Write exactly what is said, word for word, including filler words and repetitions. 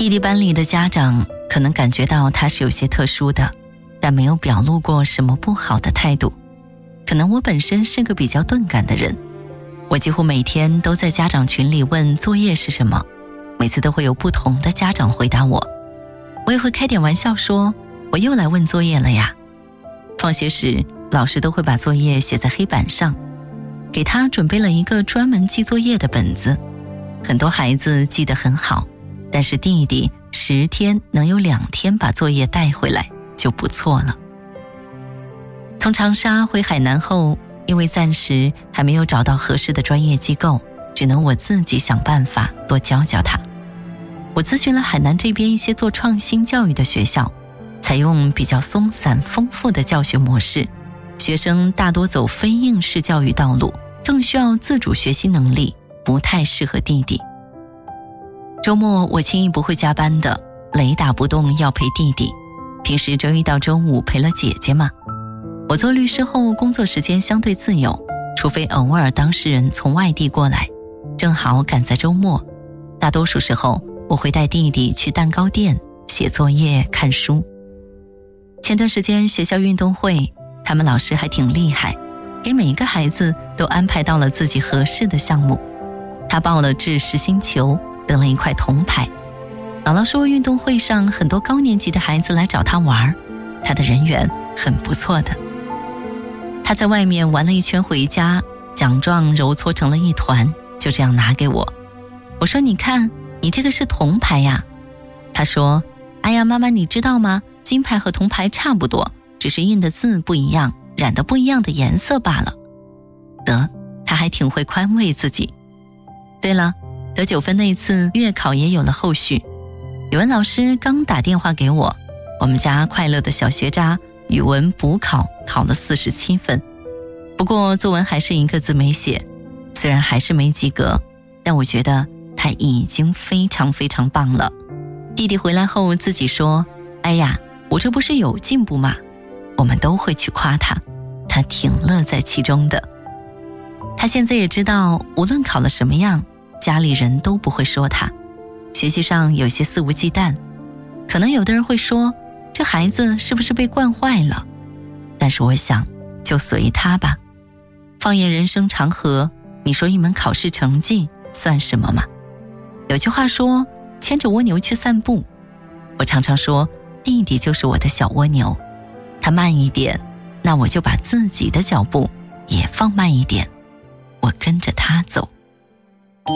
弟弟班里的家长可能感觉到他是有些特殊的，但没有表露过什么不好的态度。可能我本身是个比较钝感的人，我几乎每天都在家长群里问作业是什么，每次都会有不同的家长回答我。我也会开点玩笑说，我又来问作业了呀。放学时，老师都会把作业写在黑板上，给他准备了一个专门记作业的本子。很多孩子记得很好，但是弟弟十天能有两天把作业带回来就不错了。从长沙回海南后，因为暂时还没有找到合适的专业机构，只能我自己想办法多教教他。我咨询了海南这边一些做创新教育的学校，采用比较松散丰富的教学模式，学生大多走非应试教育道路，更需要自主学习能力，不太适合弟弟。周末我轻易不会加班的，雷打不动要陪弟弟，平时周一到周五陪了姐姐嘛。我做律师后工作时间相对自由，除非偶尔当事人从外地过来，正好赶在周末，大多数时候我会带弟弟去蛋糕店写作业看书。前段时间学校运动会，他们老师还挺厉害，给每一个孩子都安排到了自己合适的项目。他报了掷实心球，得了一块铜牌。姥姥说运动会上很多高年级的孩子来找他玩，他的人缘很不错的。他在外面玩了一圈回家，奖状揉搓成了一团，就这样拿给我。我说你看，你这个是铜牌呀。他说，哎呀妈妈，你知道吗？金牌和铜牌差不多，只是印的字不一样，染的不一样的颜色罢了。得，他还挺会宽慰自己。对了，得九分那一次月考也有了后续。语文老师刚打电话给我，我们家快乐的小学渣语文补考考了四十七分，不过作文还是一个字没写，虽然还是没及格，但我觉得他已经非常非常棒了。弟弟回来后自己说，哎呀，我这不是有进步吗？我们都会去夸他，他挺乐在其中的。他现在也知道，无论考了什么样，家里人都不会说他。学习上有些肆无忌惮，可能有的人会说，这孩子是不是被惯坏了？但是我想，就随他吧。放眼人生长河，你说一门考试成绩算什么吗？有句话说，牵着蜗牛去散步。我常常说，弟弟就是我的小蜗牛，他慢一点，那我就把自己的脚步也放慢一点，我跟着他走。